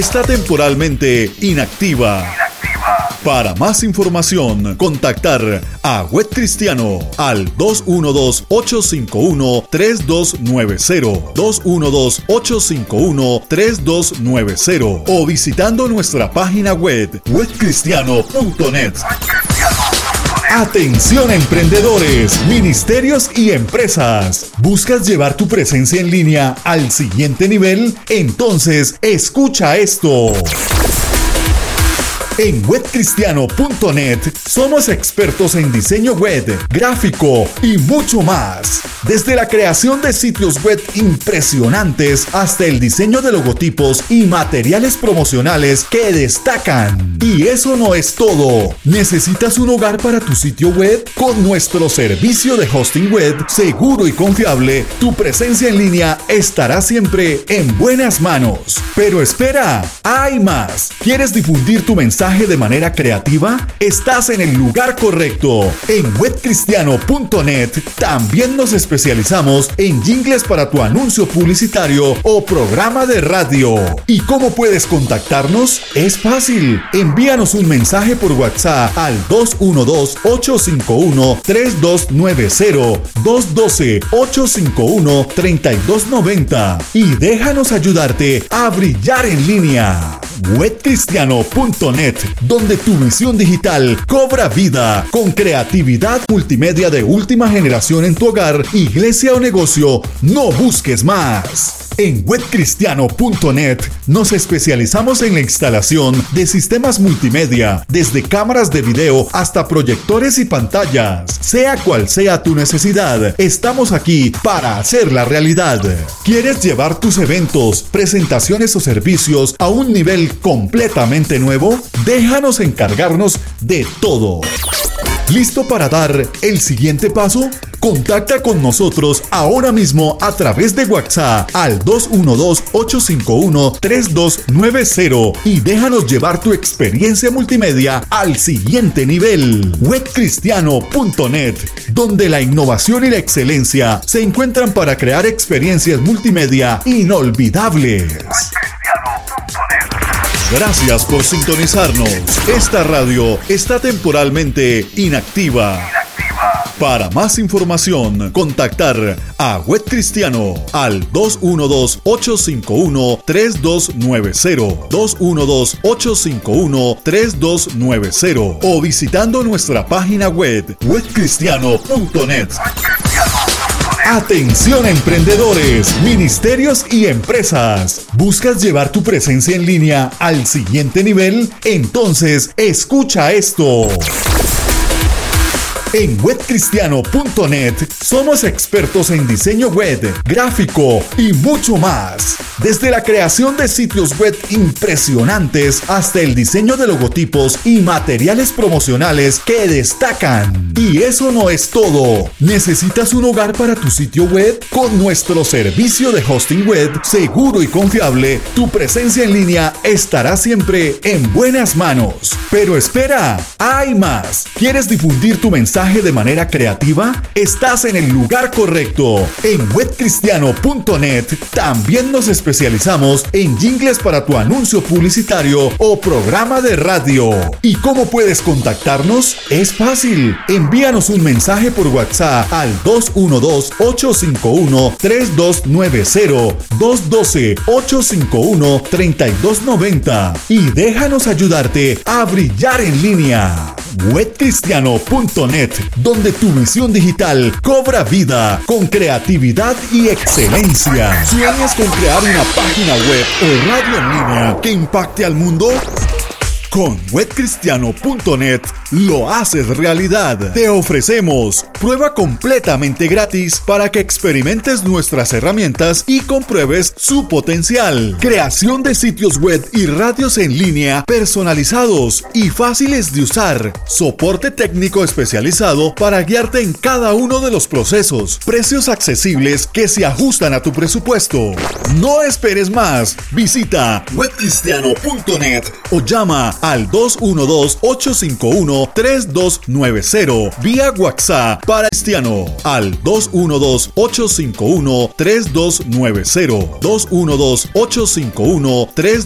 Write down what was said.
está temporalmente inactiva. Para más información, contactar a Web Cristiano al 212-851-3290, 212-851-3290 o visitando nuestra página web webcristiano.net. Atención emprendedores, ministerios y empresas. ¿Buscas llevar tu presencia en línea al siguiente nivel? Entonces, escucha esto. En webcristiano.net somos expertos en diseño web, gráfico y mucho más. Desde la creación de sitios web impresionantes hasta el diseño de logotipos y materiales promocionales que destacan. Y eso no es todo. ¿Necesitas un hogar para tu sitio web? Con nuestro servicio de hosting web seguro y confiable, tu presencia en línea estará siempre en buenas manos. Pero espera, hay más. ¿Quieres difundir tu mensaje de manera creativa? Estás en el lugar correcto. En webcristiano.net también nos especializamos en jingles para tu anuncio publicitario o programa de radio. ¿Y cómo puedes contactarnos? Es fácil. Envíanos un mensaje por WhatsApp al 212-851-3290, 212-851-3290 y déjanos ayudarte a brillar en línea. webcristiano.net, donde tu visión digital cobra vida con creatividad multimedia de última generación en tu hogar, iglesia o negocio. No busques más. En webcristiano.net nos especializamos en la instalación de sistemas multimedia, desde cámaras de video hasta proyectores y pantallas. Sea cual sea tu necesidad, estamos aquí para hacerla realidad. ¿Quieres llevar tus eventos, presentaciones o servicios a un nivel completamente nuevo? Déjanos encargarnos de todo. ¿Listo para dar el siguiente paso? Contacta con nosotros ahora mismo a través de WhatsApp al 212-851-3290 y déjanos llevar tu experiencia multimedia al siguiente nivel. webcristiano.net, donde la innovación y la excelencia se encuentran para crear experiencias multimedia inolvidables. Gracias por sintonizarnos. Esta radio está temporalmente inactiva. Para más información, contactar a Web Cristiano al 212-851-3290, 212-851-3290 o visitando nuestra página web webcristiano.net. Atención emprendedores, ministerios y empresas. ¿Buscas llevar tu presencia en línea al siguiente nivel? Entonces, escucha esto. En webcristiano.net somos expertos en diseño web, gráfico y mucho más. Desde la creación de sitios web impresionantes hasta el diseño de logotipos y materiales promocionales que destacan. Y eso no es todo. ¿Necesitas un hogar para tu sitio web? Con nuestro servicio de hosting web seguro y confiable, tu presencia en línea estará siempre en buenas manos. Pero espera, hay más. ¿Quieres difundir tu mensaje de manera creativa? Estás en el lugar correcto. En webcristiano.net también nos especializamos en jingles para tu anuncio publicitario o programa de radio. ¿Y cómo puedes contactarnos? Es fácil. Envíanos un mensaje por WhatsApp al 212-851-3290, 212-851-3290 y déjanos ayudarte a brillar en línea. webcristiano.net, donde tu visión digital cobra vida con creatividad y excelencia. ¿Sueñas con crear una página web o radio en línea que impacte al mundo? Con webcristiano.net lo haces realidad. Te ofrecemos prueba completamente gratis para que experimentes nuestras herramientas y compruebes su potencial. Creación de sitios web y radios en línea personalizados y fáciles de usar. Soporte técnico especializado para guiarte en cada uno de los procesos. Precios accesibles que se ajustan a tu presupuesto. No esperes más. Visita webcristiano.net o llama al 212-851-3290 vía WhatsApp para Cristiano al 212-851-3290, 212-851-3290.